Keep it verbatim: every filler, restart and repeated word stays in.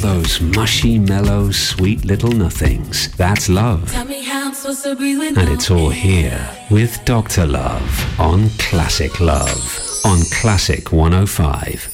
those mushy, mellow, sweet little nothings. That's love. Tell me how I'm supposed to breathe with And no it's all air. here with Doctor Love on Classic Love on Classic one oh five.